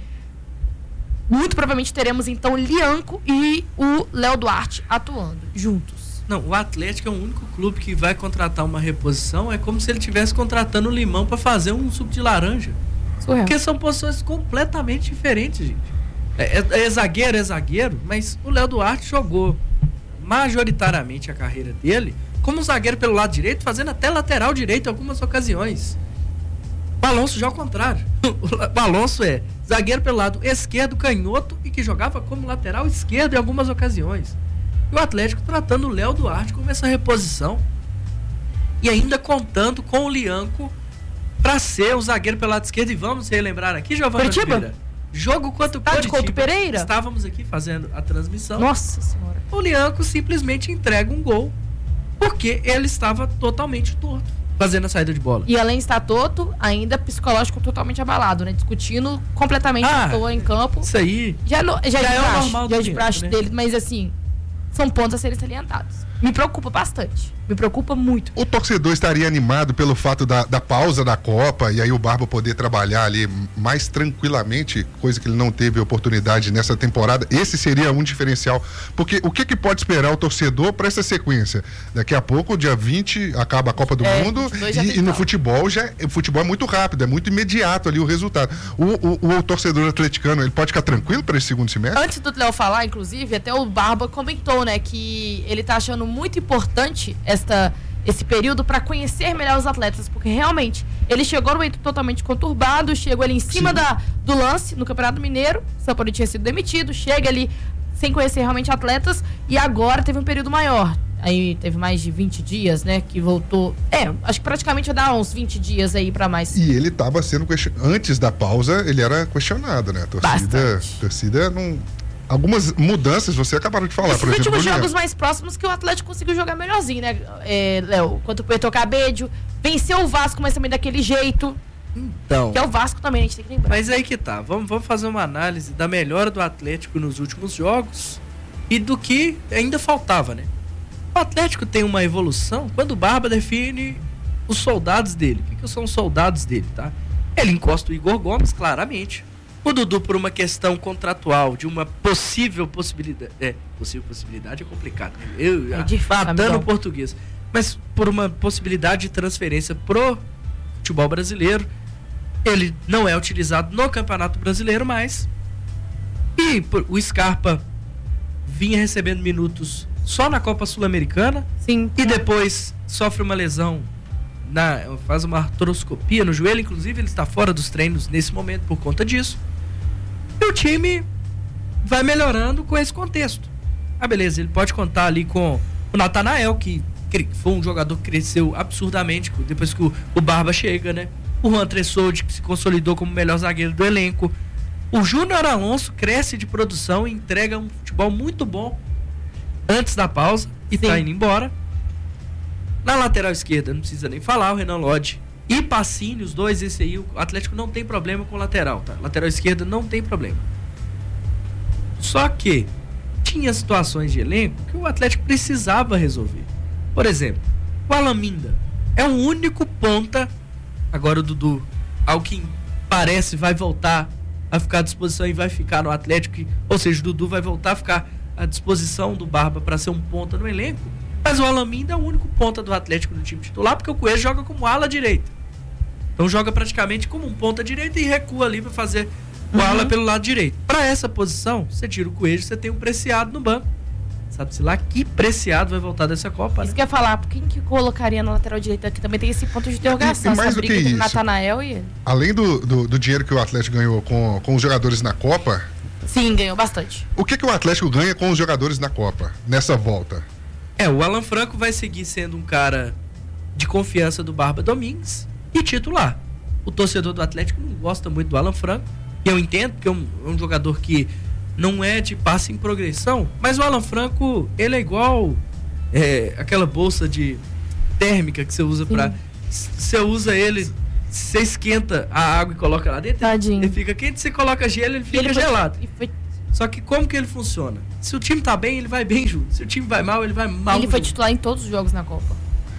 muito provavelmente teremos então Lianco e o Léo Duarte atuando juntos. Não, o Atlético é o único clube que vai contratar uma reposição, é como se ele estivesse contratando o Limão para fazer um suco de laranja. Surreal. Porque são posições completamente diferentes, gente. É, é, é zagueiro, é zagueiro, mas o Léo Duarte jogou majoritariamente a carreira dele como zagueiro pelo lado direito, fazendo até lateral direito em algumas ocasiões. O Alonso já ao contrário. O Alonso é zagueiro pelo lado esquerdo, canhoto, e que jogava como lateral esquerdo em algumas ocasiões. E o Atlético tratando o Léo Duarte como essa reposição e ainda contando com o Lianco para ser o zagueiro pelo lado esquerdo. E vamos relembrar aqui, Giovana Oliveira, jogo contra o Coritiba, contra o Pereira. Estávamos aqui fazendo a transmissão. Nossa Senhora. O Lianco simplesmente entrega um gol porque ele estava totalmente torto fazendo a saída de bola. E além de estar torto, ainda psicológico totalmente abalado, né? Discutindo completamente ah, à toa em campo. Isso aí já, no, já, já é, é praxe, o normal já do é de praxe Lianco, né? dele, mas assim, são pontos a serem salientados. Me preocupa bastante. Me preocupa muito. O torcedor estaria animado pelo fato da, da pausa da Copa e aí o Barba poder trabalhar ali mais tranquilamente, coisa que ele não teve oportunidade nessa temporada. Esse seria um diferencial. Porque o que, que pode esperar o torcedor para essa sequência? Daqui a pouco, dia vinte, acaba a Copa do é, Mundo e, e no futebol já o futebol é muito rápido, é muito imediato ali o resultado. O, o, o torcedor atleticano, ele pode ficar tranquilo para esse segundo semestre? Antes do Léo falar, inclusive, até o Barba comentou, né, que ele tá achando muito importante esta, esse período para conhecer melhor os atletas, porque realmente ele chegou no momento totalmente conturbado, chegou ali em cima da, do lance no Campeonato Mineiro, o São Paulo tinha sido demitido, chega ali sem conhecer realmente atletas e agora teve um período maior. Aí teve mais de vinte dias, né, que voltou. É, acho que praticamente vai dar uns vinte dias aí para mais. E ele estava sendo questionado. Antes da pausa, ele era questionado, né? A torcida, Bastante. torcida não. Algumas mudanças, você acabaram de falar, Esses por exemplo. últimos jogos mais próximos que o Atlético conseguiu jogar melhorzinho, né, é, Léo? Quanto o Puerto Cabello, venceu o Vasco, mas também daquele jeito. Então. Que é o Vasco também, a gente tem que lembrar. Mas aí que tá. Vamos, vamos fazer uma análise da melhora do Atlético nos últimos jogos e do que ainda faltava, né? O Atlético tem uma evolução quando o Barba define os soldados dele. O que, que são os soldados dele, tá? Ele encosta o Igor Gomes, claramente. O Dudu, por uma questão contratual, de uma possível possibilidade. É, possível possibilidade é complicado. Né? Eu, é difícil, matando o português. Mas por uma possibilidade de transferência pro futebol brasileiro. Ele não é utilizado no Campeonato Brasileiro mais. E por, o Scarpa vinha recebendo minutos só na Copa Sul-Americana. Sim. E depois sofre uma lesão. Na, faz uma artroscopia no joelho, inclusive ele está fora dos treinos nesse momento por conta disso. E o time vai melhorando com esse contexto. Ah, beleza, ele pode contar ali com o Natanael, que foi um jogador que cresceu absurdamente depois que o, o Barba chega, né? O Juan Tressoldi, que se consolidou como o melhor zagueiro do elenco. O Júnior Alonso cresce de produção e entrega um futebol muito bom antes da pausa e Sim. tá indo embora. Na lateral esquerda, não precisa nem falar, o Renan Lodge e Pacini, os dois, esse aí, o Atlético não tem problema com o lateral, tá? Lateral esquerda não tem problema. Só que tinha situações de elenco que o Atlético precisava resolver. Por exemplo, o Alaminda é o único ponta, agora o Dudu, ao que parece vai voltar a ficar à disposição e vai ficar no Atlético, ou seja, o Dudu vai voltar a ficar à disposição do Barba para ser um ponta no elenco. Mas o Alaminda é o único ponta do Atlético no time titular, porque o Coelho joga como ala direita. Então joga praticamente como um ponta direita e recua ali para fazer o uhum. ala pelo lado direito. Para essa posição, você tira o Coelho, você tem um Preciado no banco. sabe-se lá que Preciado vai voltar dessa Copa, Isso né? que eu ia falar, quem que colocaria na lateral direita aqui? Também tem esse ponto de interrogação. E- e mais essa do que briga entre isso. Natanael e ele. Além do, do, do dinheiro que o Atlético ganhou com, com os jogadores na Copa, Sim, ganhou bastante. o que, que o Atlético ganha com os jogadores na Copa, nessa volta? É, o Alan Franco vai seguir sendo um cara de confiança do Barba Domingues e titular. O torcedor do Atlético não gosta muito do Alan Franco, e eu entendo, porque é um, é um jogador que não é de passe em progressão, mas o Alan Franco, ele é igual é, aquela bolsa de térmica que você usa pra... Você usa ele, você esquenta a água e coloca lá dentro, Tadinho. ele fica quente, você coloca gelo, ele fica Ele foi- gelado. e foi- Só que como que ele funciona? Se o time tá bem, ele vai bem junto. Se o time vai mal, ele vai mal ele foi junto. titular em todos os jogos na Copa.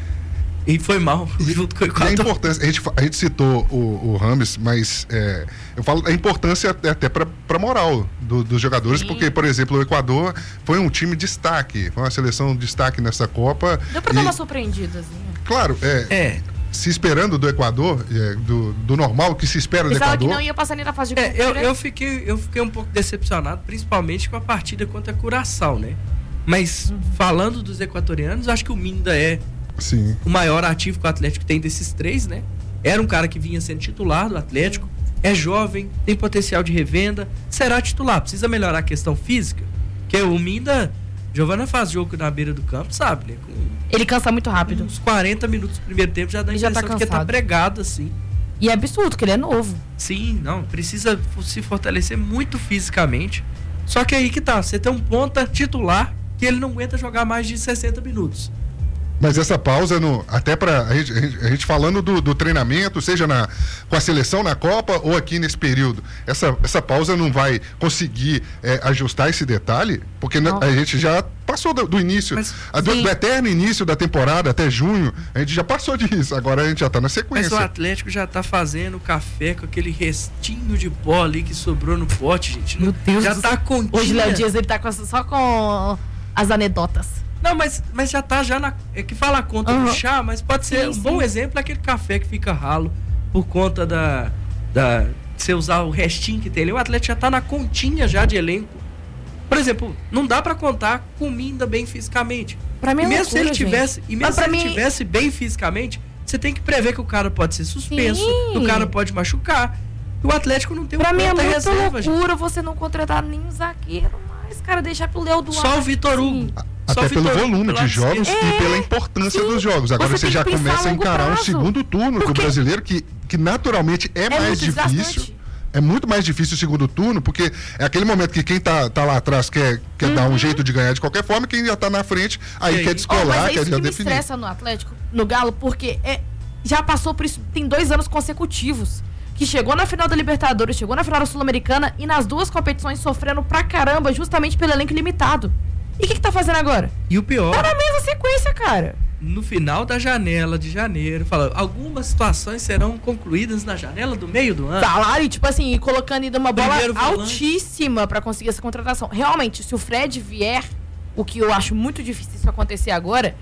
E foi mal, junto com o E a Equador. importância, a gente, fa- a gente citou o, o Rames, mas é, eu falo a importância até para a moral do- dos jogadores, porque, por exemplo, o Equador foi um time destaque, foi uma seleção destaque nessa Copa. Deu pra e, dar uma surpreendidazinha. Claro, é, É. se esperando do Equador, é, do, do normal, que se espera do Pensava que Equador. não ia passar nem da fase de É, grupo, eu, né? eu, fiquei, eu fiquei um pouco decepcionado, principalmente com a partida contra a Curaçao, né? Mas, falando dos equatorianos, acho que o Minda é Sim. o maior ativo que o Atlético tem desses três, né? Era um cara que vinha sendo titular do Atlético, é jovem, tem potencial de revenda, será titular. Precisa melhorar a questão física, porque o Minda, Giovana faz jogo na beira do campo, sabe, né? Com Ele cansa muito rápido. uns quarenta minutos do primeiro tempo já dá a Ele já impressão tá de que tá cansado. pregado, assim. E é absurdo, que ele é novo. Sim, não, precisa se fortalecer muito fisicamente. Só que aí que tá, você tem um ponta titular que ele não aguenta jogar mais de sessenta minutos. Mas essa pausa, no, até para a gente, a gente- a gente falando do, do treinamento, seja na, com a seleção na Copa ou aqui nesse período, essa, essa pausa não vai conseguir é, ajustar esse detalhe? Porque na- a gente já passou do, do início, a do, do eterno início da temporada até junho, a gente já passou disso, agora a gente já está na Mas sequência. o Atlético já tá fazendo café com aquele restinho de pó ali que sobrou no pote, gente. Meu Deus já do tá céu. continha. Hoje, Léo Dias, ele tá com- só com as anedotas. Não, mas, mas já tá já na. É que fala a conta Aham. do chá, mas pode ser Sim, um sim. bom exemplo aquele café que fica ralo por conta da. da de você usar o restinho que tem ali. O Atlético já tá na continha já de elenco. Por exemplo, não dá pra contar com o Minda bem fisicamente. Pra mim é e mesmo loucura, se ele tivesse, gente. e Mas mesmo se pra ele mim- tivesse bem fisicamente, você tem que prever que o cara pode ser suspenso, Sim. que o cara pode machucar. E o Atlético não tem um Pra mim é ponta muita reserva, gente. loucura você não contratar nenhum zagueiro mais, cara, deixar pro Léo Duarte. Só o Vitor Hugo. Até pelo volume de jogos É, e pela importância dos jogos. Agora Você você, tem já que pensar começa a a longo encarar um prazo. segundo turno do brasileiro que, que naturalmente é, mais muito difícil. desgastante. É muito mais difícil o segundo turno, porque é aquele momento que quem tá, tá lá atrás quer, quer dar um jeito de ganhar de qualquer forma, quem já tá na frente, aí, Sim. quer Oh, descolar, mas é quer isso já que me definir. estressa no Atlético, no Galo, porque é, já passou por isso, tem dois anos consecutivos. Que chegou na final da Libertadores, chegou na final da Sul-Americana e nas duas competições sofrendo pra caramba, justamente pelo elenco limitado. E o que, que tá fazendo agora? E o pior. Tá na mesma sequência, cara. No final da janela de janeiro, fala, algumas situações serão concluídas na janela do meio do ano. Tá lá e, tipo assim, colocando ainda uma bola Primeiro volante. altíssima pra conseguir essa contratação. Realmente, se o Fred vier, o que eu acho muito difícil isso acontecer agora,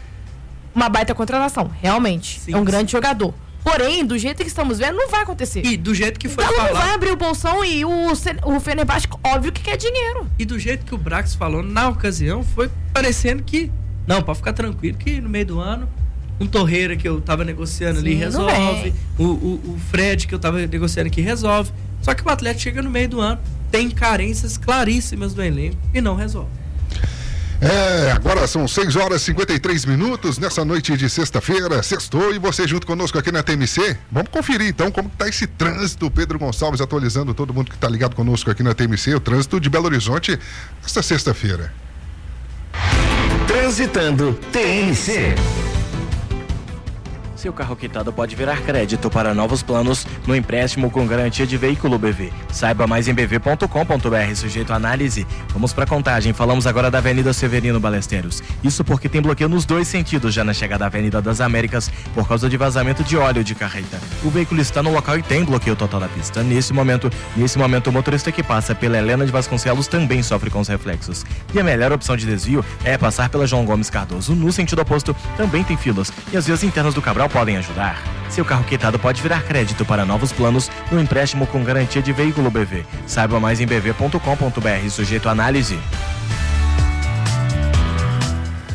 uma baita contratação. Realmente. Sim, é um sim. grande jogador. Porém, do jeito que estamos vendo, não vai acontecer. E do jeito que foi o Galo não falado. vai abrir o bolsão e o, Sen- o Fenerbahçe, óbvio que quer dinheiro. E do jeito que o Brax falou na ocasião, foi parecendo que. Não, pode ficar tranquilo que no meio do ano, um Torreira que eu tava negociando ali Sim, não resolve. vem. O, o, o Fred que eu tava negociando aqui resolve. Só que o Atlético chega no meio do ano, tem carências claríssimas do elenco e não resolve. É, agora são seis horas e cinquenta e três minutos nessa noite de sexta-feira, sextou, e você junto conosco aqui na T M C. Vamos conferir então como está esse trânsito. Pedro Gonçalves atualizando todo mundo que está ligado conosco aqui na T M C, o trânsito de Belo Horizonte esta sexta-feira. Transitando T M C. Seu carro quitado pode virar crédito para novos planos no empréstimo com garantia de veículo B V. Saiba mais em b v ponto com ponto b r, sujeito à análise. Vamos para Contagem, falamos agora da Avenida Severino Balesteiros. Isso porque tem bloqueio nos dois sentidos já na chegada à Avenida das Américas por causa de vazamento de óleo de carreta. O veículo está no local e tem bloqueio total da pista. Nesse momento, nesse momento o motorista que passa pela Helena de Vasconcelos também sofre com os reflexos. E a melhor opção de desvio é passar pela João Gomes Cardoso. No sentido oposto também tem filas e as vias internas do Cabral podem ajudar. Seu carro quitado pode virar crédito para novos planos no empréstimo com garantia de veículo B V. Saiba mais em b v ponto com ponto b r, sujeito à análise.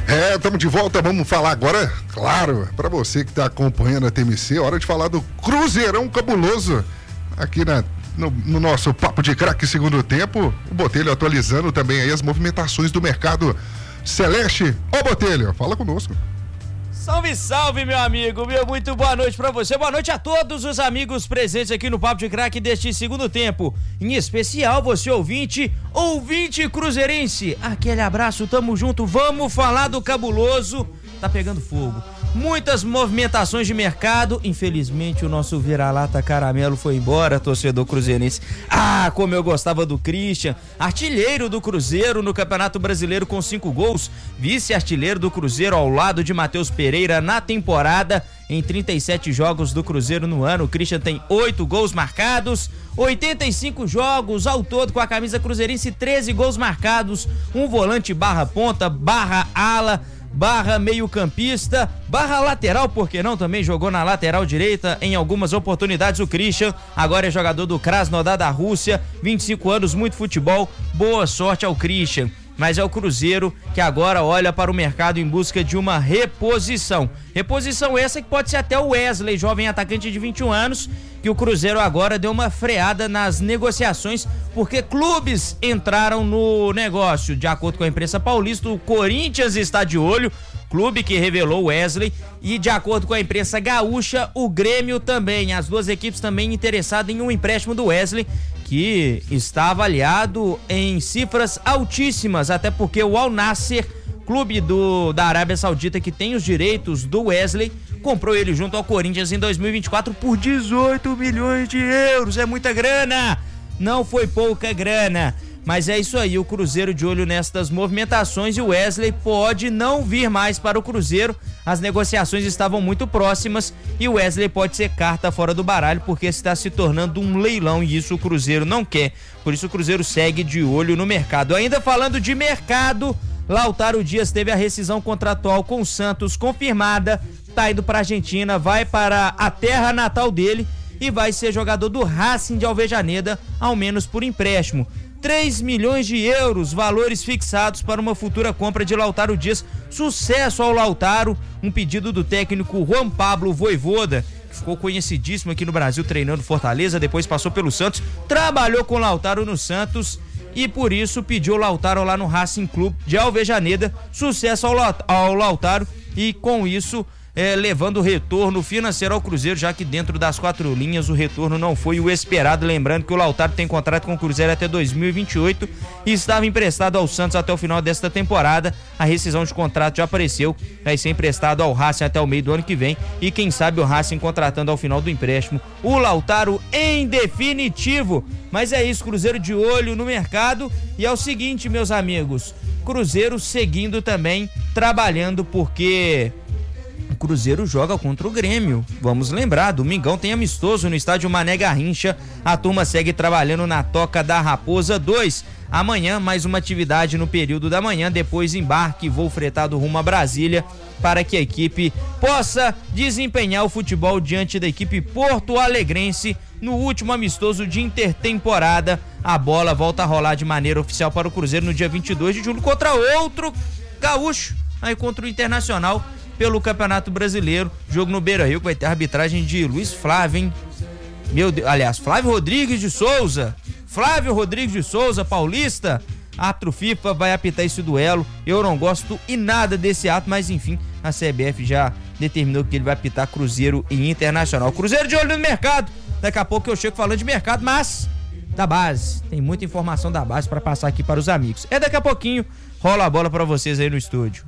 É, estamos de volta, vamos falar agora, claro, para você que está acompanhando a T M C, hora de falar do Cruzeirão cabuloso aqui na, no, no nosso Papo de Craque segundo tempo. O Botelho atualizando também aí as movimentações do mercado celeste. Ô Botelho, fala conosco. Salve, salve, meu amigo, meu muito boa noite pra você, boa noite a todos os amigos presentes aqui no Papo de Craque deste segundo tempo, em especial você ouvinte, ouvinte cruzeirense, aquele abraço, tamo junto, vamos falar do cabuloso, tá pegando fogo, muitas movimentações de mercado, infelizmente o nosso vira-lata caramelo foi embora, torcedor cruzeirense. Ah, como eu gostava do Christian, artilheiro do Cruzeiro no Campeonato Brasileiro com cinco gols, vice-artilheiro do Cruzeiro ao lado de Matheus Pereira na temporada, em trinta e sete jogos do Cruzeiro no ano. O Christian tem oito gols marcados, oitenta e cinco jogos ao todo com a camisa cruzeirense, treze gols marcados, um volante barra ponta, barra ala, barra meio campista, barra lateral, por que não? Também jogou na lateral direita em algumas oportunidades o Christian, agora é jogador do Krasnodar da Rússia, vinte e cinco anos, muito futebol, boa sorte ao Christian. Mas é o Cruzeiro que agora olha para o mercado em busca de uma reposição. Reposição essa que pode ser até o Wesley, jovem atacante de vinte e um anos, que o Cruzeiro agora deu uma freada nas negociações, porque clubes entraram no negócio. De acordo com a imprensa paulista, o Corinthians está de olho, clube que revelou o Wesley, e de acordo com a imprensa gaúcha, o Grêmio também. As duas equipes também interessadas em um empréstimo do Wesley, que está avaliado em cifras altíssimas, até porque o Al Nassr, clube do, da Arábia Saudita que tem os direitos do Wesley, comprou ele junto ao Corinthians em dois mil e vinte e quatro por dezoito milhões de euros, é muita grana, não foi pouca grana. Mas é isso aí, o Cruzeiro de olho nestas movimentações e o Wesley pode não vir mais para o Cruzeiro. As negociações estavam muito próximas e o Wesley pode ser carta fora do baralho porque está se tornando um leilão e isso o Cruzeiro não quer. Por isso o Cruzeiro segue de olho no mercado. Ainda falando de mercado, Lautaro Dias teve a rescisão contratual com o Santos confirmada, tá indo para a Argentina, vai para a terra natal dele e vai ser jogador do Racing de Alvejaneda, ao menos por empréstimo. três milhões de euros, valores fixados para uma futura compra de Lautaro Dias. Sucesso ao Lautaro, um pedido do técnico Juan Pablo Vojvoda, que ficou conhecidíssimo aqui no Brasil treinando Fortaleza, depois passou pelo Santos, trabalhou com Lautaro no Santos e por isso pediu o Lautaro lá no Racing Clube de Alvejaneda. Sucesso ao, ao Lautaro e com isso É, levando o retorno financeiro ao Cruzeiro, já que dentro das quatro linhas o retorno não foi o esperado. Lembrando que o Lautaro tem contrato com o Cruzeiro até dois mil e vinte e oito e estava emprestado ao Santos até o final desta temporada. A rescisão de contrato já apareceu, vai ser emprestado ao Racing até o meio do ano que vem e quem sabe o Racing contratando ao final do empréstimo o Lautaro em definitivo. Mas é isso, Cruzeiro de olho no mercado e é o seguinte, meus amigos, Cruzeiro seguindo também trabalhando porque o Cruzeiro joga contra o Grêmio, vamos lembrar, domingão tem amistoso no estádio Mané Garrincha, a turma segue trabalhando na Toca da Raposa dois, amanhã mais uma atividade no período da manhã, depois embarque e voo fretado rumo a Brasília para que a equipe possa desempenhar o futebol diante da equipe porto-alegrense no último amistoso de intertemporada. A bola volta a rolar de maneira oficial para o Cruzeiro no dia vinte e dois de julho contra outro gaúcho, aí contra o Internacional, pelo Campeonato Brasileiro, jogo no Beira-Rio, que vai ter arbitragem de Luiz Flávio, hein? Meu Deus, aliás, Flávio Rodrigues de Souza, Flávio Rodrigues de Souza, paulista, árbitro FIFA vai apitar esse duelo. Eu não gosto e nada desse ato, mas enfim, a C B F já determinou que ele vai apitar Cruzeiro e Internacional. Cruzeiro de olho no mercado, daqui a pouco eu chego falando de mercado, mas da base, tem muita informação da base para passar aqui para os amigos. É daqui a pouquinho, rola a bola para vocês aí no estúdio.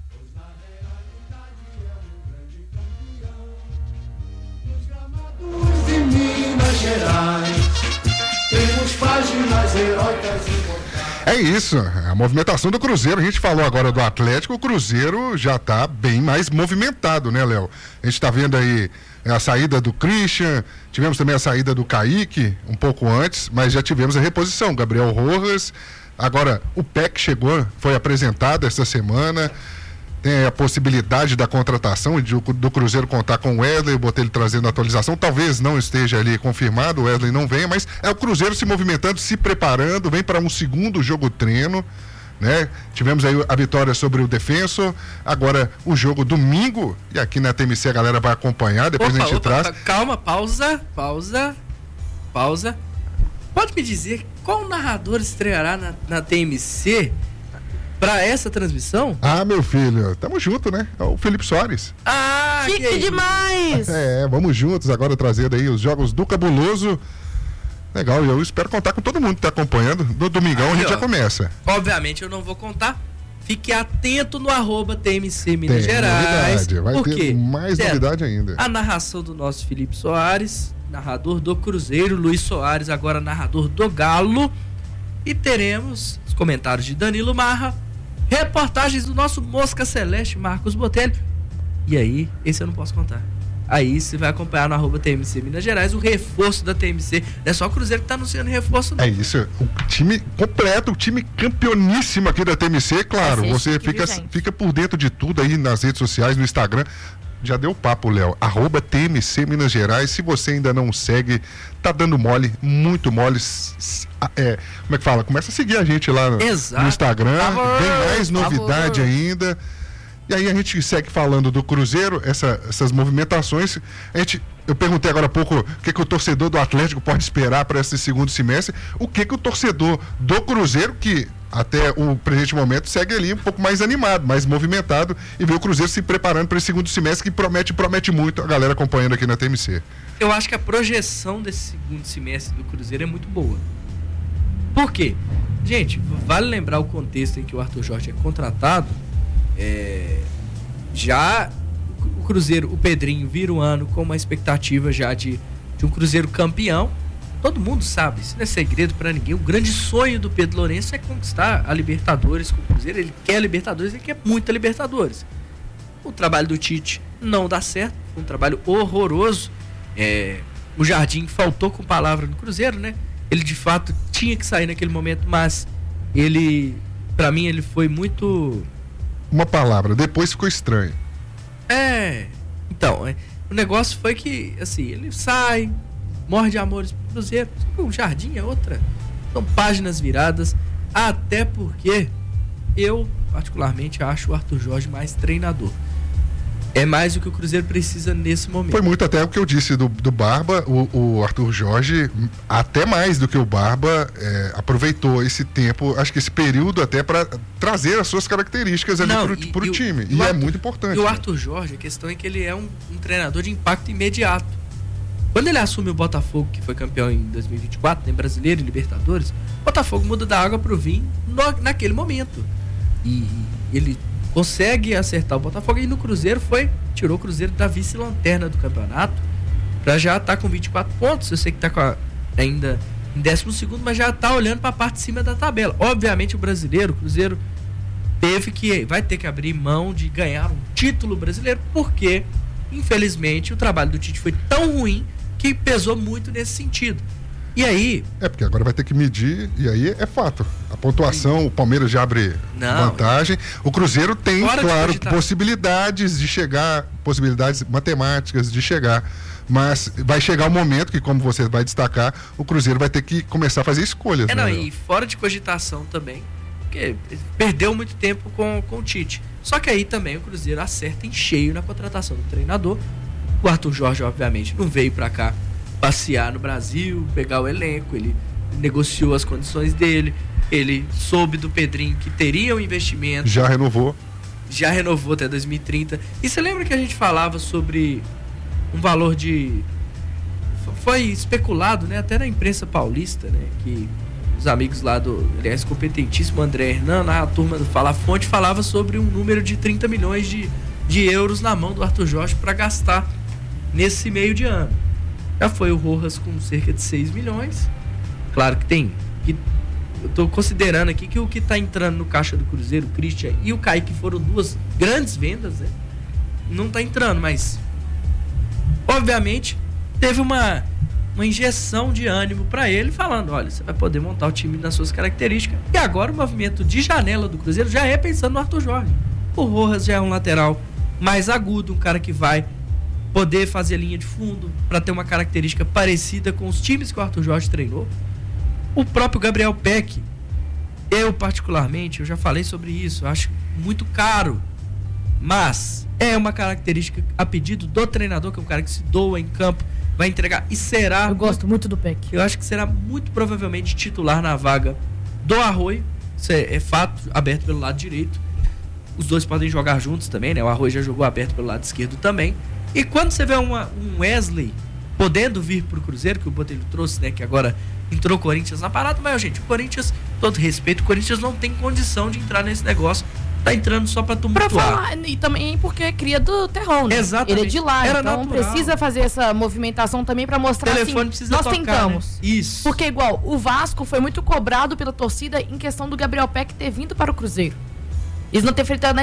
Temos páginas heróicas. É isso, a movimentação do Cruzeiro. A gente falou agora do Atlético, o Cruzeiro já está bem mais movimentado, né, Léo? A gente está vendo aí a saída do Christian, tivemos também a saída do Kaique um pouco antes, mas já tivemos a reposição, Gabriel Rojas. Agora o P E C chegou, foi apresentado esta semana. Tem a possibilidade da contratação de, do Cruzeiro contar com o Wesley, eu botei ele trazendo a atualização, talvez não esteja ali confirmado, o Wesley não venha, mas é o Cruzeiro se movimentando, se preparando, vem para um segundo jogo treino, né? Tivemos aí a vitória sobre o Defensor, agora o jogo domingo, e aqui na T M C a galera vai acompanhar, depois Opa, a gente opa, traz. Calma, pausa, pausa, pausa. Pode me dizer qual narrador estreará na, na T M C para essa transmissão? Ah, meu filho, tamo junto, né? É o Felipe Soares. Ah, Chique que demais! É, vamos juntos agora trazendo aí os jogos do Cabuloso. Legal, e eu espero contar com todo mundo que tá acompanhando. No domingão Aí, a gente ó. já começa. Obviamente eu não vou contar. Fique atento no arroba T M C Minas Tem Gerais. novidade, vai Por ter quê? mais Certo. novidade ainda. A narração do nosso Felipe Soares, narrador do Cruzeiro, Luiz Soares, agora narrador do Galo. E teremos os comentários de Danilo Marra, reportagens do nosso Mosca Celeste, Marcos Botelho. E aí, esse eu não posso contar. Aí você vai acompanhar no arroba T M C Minas Gerais o reforço da T M C. Não é só o Cruzeiro que tá anunciando reforço, não. É isso, o time completo, o time campeoníssimo aqui da T M C, claro. Vai ser Você chique, fica, viu, gente? fica por dentro de tudo aí nas redes sociais, no Instagram. Já deu papo, Léo. Arroba T M C Minas Gerais. Se você ainda não segue, tá dando mole, muito mole. S- s- É, como é que fala? Começa a seguir a gente lá no, Exato. no Instagram. Favor, Tem mais novidade favor. ainda. E aí a gente segue falando do Cruzeiro, essa- essas movimentações. A gente, eu perguntei agora há pouco o que, que o torcedor do Atlético pode esperar para esse segundo semestre. O que, que o torcedor do Cruzeiro, que até o presente momento segue ali um pouco mais animado, mais movimentado, e vê o Cruzeiro se preparando para esse segundo semestre que promete, promete muito, a galera acompanhando aqui na T M C. Eu acho que a projeção desse segundo semestre do Cruzeiro é muito boa. Por quê? Gente, vale lembrar o contexto em que o Arthur Jorge é contratado. É, já o Cruzeiro, o Pedrinho, vira o ano com uma expectativa já de, de um Cruzeiro campeão. Todo mundo sabe, isso não é segredo pra ninguém. O grande sonho do Pedro Lourenço é conquistar a Libertadores com o Cruzeiro. Ele quer a Libertadores, ele quer muita Libertadores. O trabalho do Tite não dá certo, foi um trabalho horroroso. É, o Jardim faltou com palavra no Cruzeiro, né? Ele de fato tinha que sair naquele momento, mas ele, pra mim, ele foi muito... Uma palavra, depois ficou estranho. É, então, é, o negócio foi que, assim, ele sai, morre de amores pro Cruzeiro. Só que o Jardim é outra. São páginas viradas, até porque eu, particularmente, acho o Arthur Jorge mais treinador. É mais o que o Cruzeiro precisa nesse momento. Foi muito até o que eu disse do, do Barba, o, o Arthur Jorge, até mais do que o Barba, é, aproveitou esse tempo, acho que esse período até para trazer as suas características ali Não, pro, e- pro e o- time. e E, o é Arthur- muito importante. E o né? Arthur Jorge, a questão é que ele é um, um treinador de impacto imediato. Quando ele assume o Botafogo, que foi campeão em dois mil e vinte e quatro, né, brasileiro e Libertadores, o Botafogo muda da água pro vinho no- naquele momento. E ele consegue acertar o Botafogo, e no Cruzeiro foi, tirou o Cruzeiro da vice-lanterna do campeonato pra já estar com vinte e quatro pontos. Eu sei que tá com a- ainda em décimo segundo, mas já tá olhando pra parte de cima da tabela. Obviamente o brasileiro, o Cruzeiro teve que, vai ter que abrir mão de ganhar um título brasileiro, porque infelizmente o trabalho do Tite foi tão ruim que pesou muito nesse sentido. E aí... É, porque agora vai ter que medir, e aí é fato. A pontuação, o Palmeiras já abre Não. vantagem. O Cruzeiro tem, Fora de claro, cogitar. possibilidades de chegar, possibilidades matemáticas de chegar. Mas vai chegar o momento que, como você vai destacar, o Cruzeiro vai ter que começar a fazer escolhas. É, né, não, Léo? e fora de cogitação também, porque perdeu muito tempo com, com o Tite. Só que aí também o Cruzeiro acerta em cheio na contratação do treinador. O Arthur Jorge, obviamente, não veio pra cá passear no Brasil, pegar o elenco, ele negociou as condições dele, ele soube do Pedrinho que teria um investimento. Já renovou. Já renovou até dois mil e trinta. E você lembra que a gente falava sobre um valor de... Foi especulado, né, até na imprensa paulista, né, que os amigos lá do, aliás, competentíssimo André Hernan, a turma do Fala Fonte, falava sobre um número de trinta milhões de, de euros na mão do Arthur Jorge para gastar nesse meio de ano. Já foi o Rojas com cerca de seis milhões. Claro que tem. Que, eu tô considerando aqui que o que tá entrando no caixa do Cruzeiro, o Christian e o Kaique, foram duas grandes vendas, né? Não tá entrando, mas obviamente teve uma, uma injeção de ânimo para ele, falando, olha, você vai poder montar o time nas suas características. E agora o movimento de janela do Cruzeiro já é pensando no Arthur Jorge. O Rojas já é um lateral mais agudo, um cara que vai poder fazer linha de fundo para ter uma característica parecida com os times que o Arthur Jorge treinou. O próprio Gabriel Peck Eu, particularmente, eu já falei sobre isso, eu acho muito caro. Mas é uma característica a pedido do treinador, que é um cara que se doa em campo, vai entregar e será... Eu gosto muito do Peck. Eu acho que será muito provavelmente titular na vaga do Arroio. Isso é, é fato, aberto pelo lado direito. Os dois podem jogar juntos também, né? O Arroio já jogou aberto pelo lado esquerdo também. E quando você vê uma, um Wesley podendo vir pro Cruzeiro, que o Botelho trouxe, né? Que agora entrou o Corinthians na parada, mas, gente, o Corinthians, todo respeito, o Corinthians não tem condição de entrar nesse negócio. Tá entrando só pra tumultuar. Pra falar, e também porque é cria do Terrão, né? Exatamente. Ele é de lá, Era então natural. precisa fazer essa movimentação também pra mostrar Telefone assim, precisa nós tocar, tentamos. né? Isso. Porque igual, o Vasco foi muito cobrado pela torcida em questão do Gabriel Peck ter vindo para o Cruzeiro. Eles não ter feito